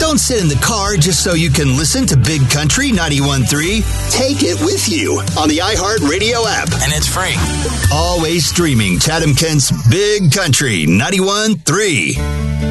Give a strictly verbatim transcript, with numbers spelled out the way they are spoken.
Don't sit in the car just so you can listen to Big Country ninety-one point three. Take it with you on the iHeartRadio app. And it's free. Always streaming Chatham Kent's Big Country ninety-one point three.